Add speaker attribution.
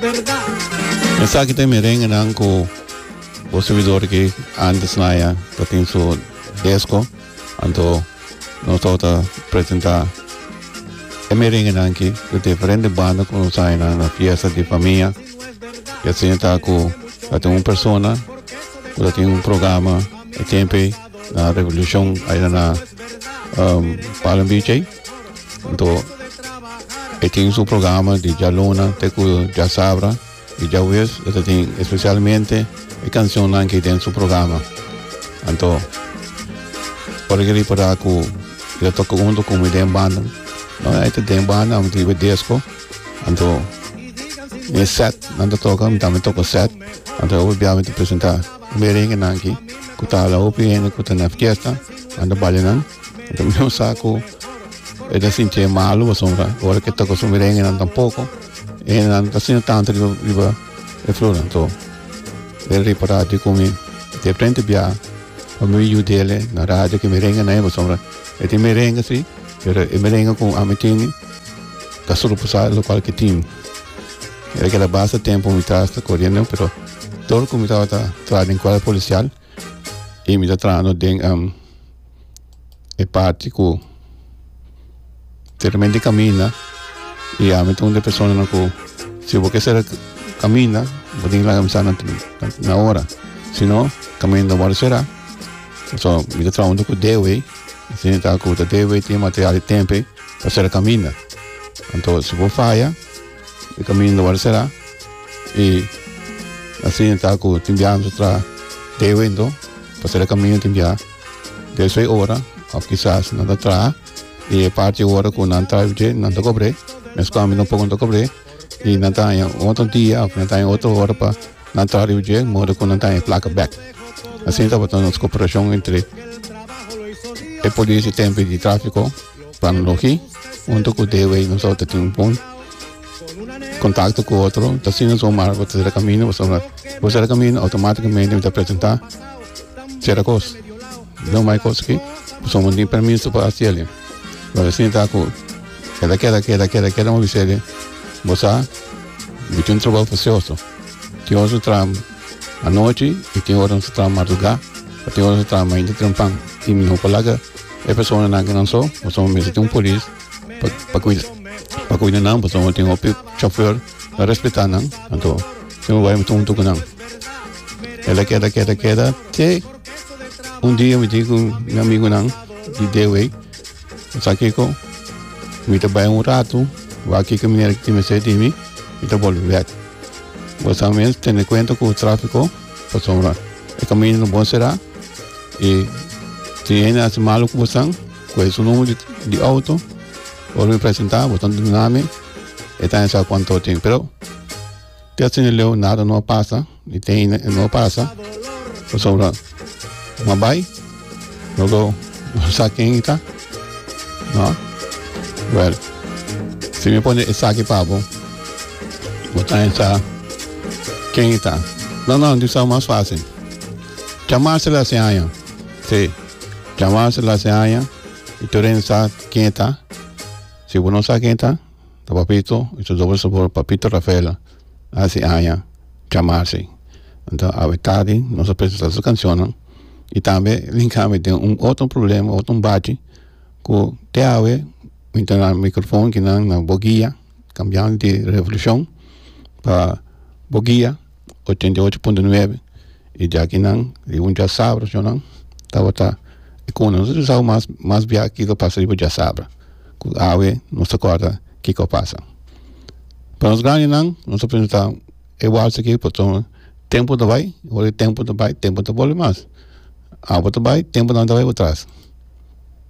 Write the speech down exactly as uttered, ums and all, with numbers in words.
Speaker 1: Essa aqui tem merengue não com o servidor que antes na ya tem seu disco, então nós estamos apresentar é merengue não aqui de diferentes bandas como sai na na fiesta de família e assim está com tem uma persona que tem um programa e tempo na revolução aí na um, Palm Beach então e tem seu programa de Jalona tem que já sabra e já ves ele tem especialmente a canção que tem seu programa então por aquele para que ele toca junto com o dem banda não é que tem banda um tipo de disco então é set não toca também toca set então obviamente apresentar merengue aqui que está lá o piano que está na fiesta anda balando então meu saco é da sentir malo sombra agora que toca o merengue não tampouco e não está sendo tanto riba e flora então ele reparar de como de frente via o meu dele na rádio que merengue não é sombra e tem merengue sim e merengue com a meeting que só passar lo qualquer time era que la base tempo me está correndo pero todo como estaba tratando en cuadro policial y me está tratando de um, el prático realmente camina y a meter una persona no que si vos que ser camina vos tienes la camiseta una hora si no camina no será so me está tratando con dewey si está con dewey tiene material de tiempo para hacer camina entonces si vos falla el camino no será y assim está com timbiamos para de vendo fazer o caminho timbiar de seis horas ou quizás não atrás e parte hora com não traz de não te cobre mas caminho um pouco não cobre e não tem outro dia não tem outra hora para não traz de modo com não tem placa back assim está botando as cooperação entre a polícia e tempo de tráfico para não aqui junto com o D W nós outros tem um ponto contacto com outro, está sendo somar para fazer o caminho, para fazer o caminho automaticamente me apresentar será coisa, não mais coisa aqui, só não tem permisso para fazer ali, mas assim está com cada queda queda queda queda uma visita, você tem um trabalho precioso, tem horas tram à noite e tem horas tram madrugada, tem horas tram ainda trampang, e não polaga é pessoa não que não sou, você mesmo tem um polícia para para cuidar para cuidar não, porque eu tenho um chofer para respeitar não, então eu vou muito muito com não. Ela queda queda queda até um dia me digo meu amigo não de Dewey, sabe que me trabalha um rato, vai aqui que me era que me sente mim e tá voltando back. Você mesmo tem conta com o tráfico, para sombra. O caminho não bom será e se ainda é malo com você, com esse número de, de auto por me apresentar, botando o nome e tem essa quanto tem, pero te assim leu nada não passa e tem não passa, por sobra uma vai, logo sabe quem está, não, well, se me põe essa aqui para bom, botar essa quem está, não não, isso é mais fácil, chamar-se lá se aia, sim, chamar-se lá se aia e tu sabe quem está. Si uno sabe quién está, el papito, y su doble sabor, papito Rafaela, hace años, llamarse. Entonces, a verdad, no se presenta su canción, y también, linkame, tiene un otro problema, otro bache, que te ave, mientras el micrófono, que no una boguilla, cambiando de revolución, para boguilla, ochenta y ocho punto nueve, y ya que no, y un ya sabe, yo no, estaba, está, y cuando nosotros usamos más, más viaje, que lo pasa, ya sabe. Ave não se acorda o que que passa. Para os grandes não, nós apresentamos igual isso aqui, porque tempo de vai, o tempo de vai, tempo de volta mais. A volta vai, tempo não vai atrás.